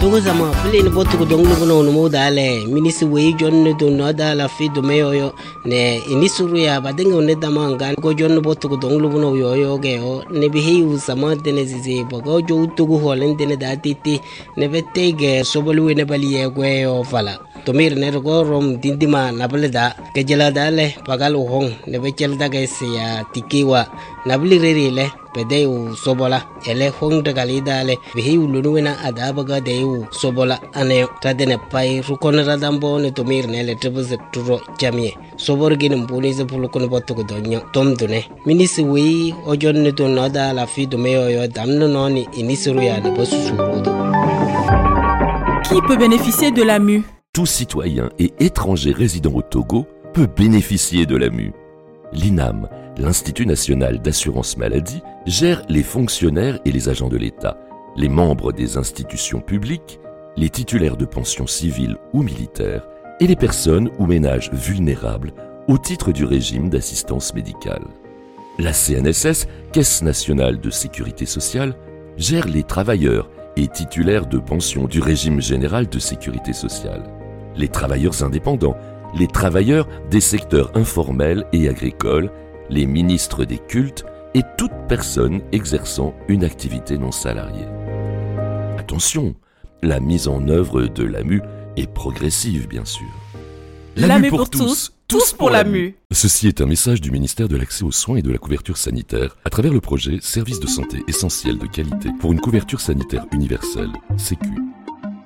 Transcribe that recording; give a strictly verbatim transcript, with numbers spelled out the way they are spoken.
Togo zama pele ni botu ko donglu bono no modale minisi we jonne do noda la fi do meyo ne inisuru ya badenga ne damanga ko jonne botu ko donglu bono yo yo ge o ne bihi u sama dene zizi bogo jo tugu holen dene datiti ne betege sobolu ne baliye gwe o fala to mir ne go rom dindima nableda ke jela dale pagal hong ne bechel daga ya tikiwa nabli rerile pede u sobola ele hong daga lidale bihi u lunuena adabaga de u sobola ane tadene pai rukon radambo ne to mir ne le trebze turo jamie sobor gine mbuni ze pulukon botu ko donyo tom dune minisi wi ojon ne to nada la fi do meyo yo damno noni inisuru ya ne bosu surudo. Qui peut bénéficier de l'A M U? Tout citoyen et étranger résident au Togo peut bénéficier de l'A M U. L'I N A M, l'Institut national d'assurance maladie, gère les fonctionnaires et les agents de l'État, les membres des institutions publiques, les titulaires de pensions civiles ou militaires et les personnes ou ménages vulnérables au titre du régime d'assistance médicale. La C N S S, Caisse nationale de sécurité sociale, gère les travailleurs et titulaires de pensions du régime général de sécurité sociale, les travailleurs indépendants, les travailleurs des secteurs informels et agricoles, les ministres des cultes et toute personne exerçant une activité non salariée. Attention, la mise en œuvre de l'A M U est progressive, bien sûr. L'A M U pour tous, tous pour l'A M U. Ceci est un message du ministère de l'Accès aux soins et de la couverture sanitaire à travers le projet Services de santé essentiels de qualité pour une couverture sanitaire universelle, Sécu.